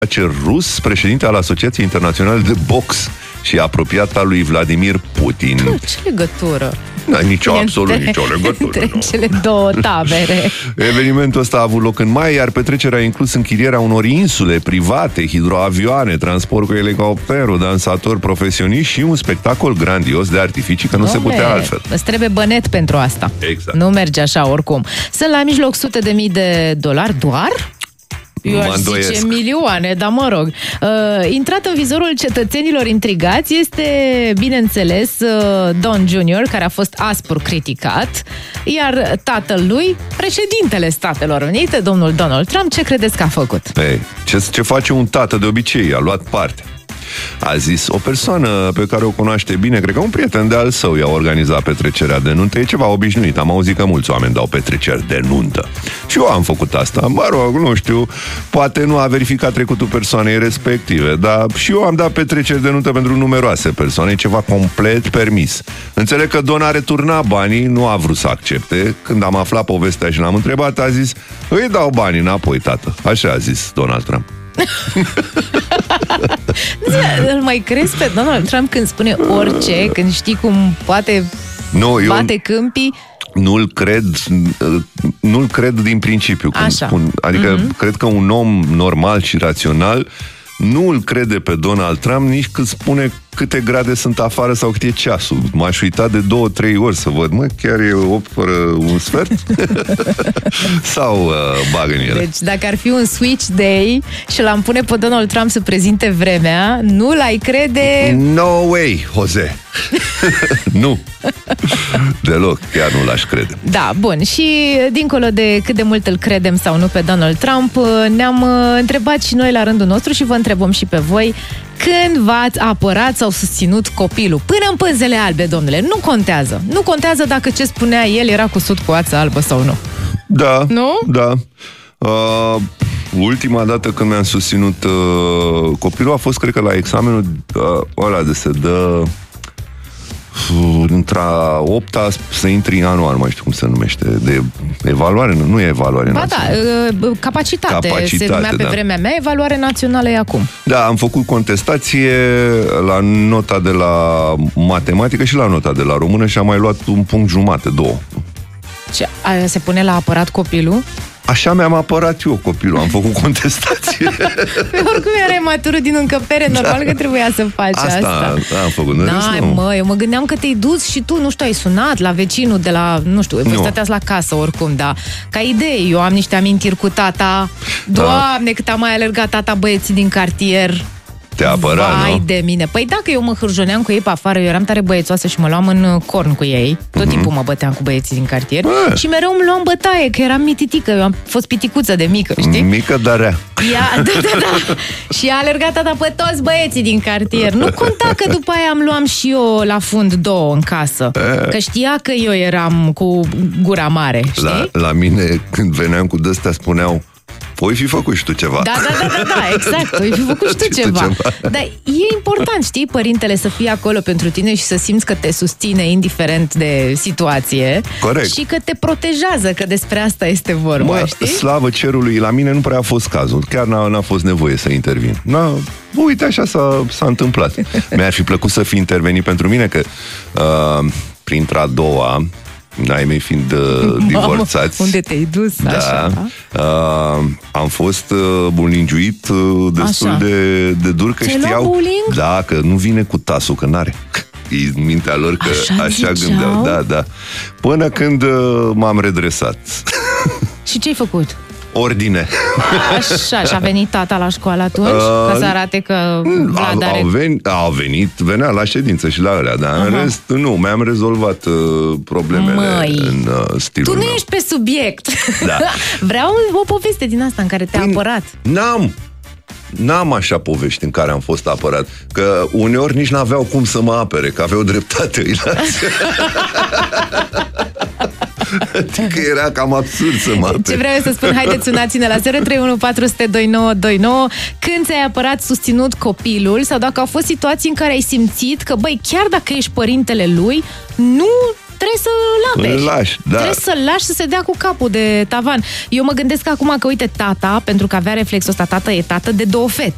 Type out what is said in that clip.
rus, președinte al Asociației Internaționale de Box și apropiat al lui Vladimir Putin. Ce legătură? Absolut nicio legătură. Între cele două tabere. Evenimentul ăsta a avut loc în mai, iar petrecerea a inclus închirierea unor insule private, hidroavioane, transport cu elicopterul, dansatori profesioniști și un spectacol grandios de artificii, că nu se putea altfel. Îți trebuie bănet pentru asta. Exact. Nu merge așa oricum. Sunt la mijloc $100.000 doar? Eu aș zice milioane, dar mă rog. Intrat în vizorul cetățenilor intrigați este, bineînțeles, Don Jr., care a fost aspru criticat, iar tatăl lui, președintele Statelor Unite, domnul Donald Trump, ce credeți că a făcut? Ce face un tată de obicei? A luat parte. A zis, o persoană pe care o cunoaște bine, cred că un prieten de al său i-a organizat petrecerea de nuntă, e ceva obișnuit, am auzit că mulți oameni dau petreceri de nuntă. Și eu am făcut asta, mă rog, nu știu, poate nu a verificat trecutul persoanei respective, dar și eu am dat petreceri de nuntă pentru numeroase persoane, ceva complet permis. Înțeleg că Don a returnat banii, nu a vrut să accepte, când am aflat povestea și l-am întrebat, a zis, îi dau banii înapoi, tată. Așa a zis Donald Trump. Îl mai crezi pe Donald Trump când spune orice, când știi cum poate bate câmpii? Nu-l cred din principiu când spun. Adică cred că un om normal și rațional nu îl crede pe Donald Trump nici când spune câte grade sunt afară sau cât e ceasul. M-aș uita de 2-3 ori să văd, chiar e 8 fără un sfert? Sau bagă în ele. Deci dacă ar fi un switch day și l-am pune pe Donald Trump să prezinte vremea, nu l-ai crede? No way, Jose. Nu. Deloc, chiar nu l-aș crede. Da, bun. Și dincolo de cât de mult îl credem sau nu pe Donald Trump, ne-am întrebat și noi la rândul nostru și vă întrebăm și pe voi, când v-ați apărat sau susținut copilul? Până în pânzele albe, domnule. Nu contează. Nu contează dacă ce spunea el era cusut cu ață albă sau nu. Da. Nu? Da. Ultima dată când mi-am susținut copilul a fost, cred că la examenul ăla de se dă între-a 8-a să intri în anual, mai știu cum se numește, de evaluare, nu e evaluare națională. Capacitate se numea pe vremea mea, evaluare națională e acum. Da, am făcut contestație la nota de la matematică și la nota de la română și am mai luat 1,5 puncte, 2. Ce, se pune la apărat copilul? Așa mi-am apărat eu copilul, am făcut contestație. Oricum erai matură din încăpere, normal că trebuia să faci asta. Am făcut. Eu mă gândeam că te-ai dus și tu, nu știu, ai sunat la vecinul de la, nu știu, voi stăteați la casă oricum, dar ca idee, eu am niște amintiri cu tata. Doamne, cât am mai alergat tata băieții din cartier. Te apăra, vai de mine. Păi dacă eu mă hârjoneam cu ei pe afară, eu eram tare băiețoasă și mă luam în corn cu ei. Tot timpul mă băteam cu băieții din cartier. Și mereu îmi luam bătaie, că eram mititică. Eu am fost piticuță de mică, știi? Mică, dar rea. Da. Și a alergat tata pe toți băieții din cartier. Nu conta că după aia am luam și eu la fund 2 în casă. Că știa că eu eram cu gura mare, știi? La mine, când veneam cu de-astea, spuneau, voi fi făcut și tu ceva. Da, exact. Voi fi făcut și tu ceva. Dar e important, știi, părintele să fie acolo pentru tine și să simți că te susține indiferent de situație. Corect. Și că te protejează, că despre asta este vorba, știi? Slavă cerului, la mine nu prea a fost cazul. Chiar n-a fost nevoie să intervin. Uite, așa s-a întâmplat. Mi-ar fi plăcut să fi intervenit pentru mine, că printre a doua, ai mei fiind divorțați. Unde te-ai dus? Da. Așa. Am fost bulingiuit destul de dur, că știau că nu vine cu tasul, că n-are. E mintea lor că așa gândeau. Da. Până când m-am redresat. Și ce ai făcut? Ordine. Așa, și a venit tata la școală atunci? Ca să arate că Vlad are... venea la ședință și la alea, dar în rest, nu, mi-am rezolvat problemele în stilul meu. Tu nu ești pe subiect. Da. Vreau o poveste din asta în care te-a apărat. N-am așa povești în care am fost apărat, că uneori nici n-aveau cum să mă apere, că aveau dreptate. Adică era cam absurd să mă apere. Ce vreau să spun, haideți, sunați-ne la 031 400 2929 când ți-ai apărat, susținut copilul, sau dacă au fost situații în care ai simțit că, băi, chiar dacă ești părintele lui, nu trebuie să-l apeși. Trebuie să-l lași să se dea cu capul de tavan. Eu mă gândesc acum că, uite, tata, pentru că avea reflexul ăsta, tata e tată de 2 fete.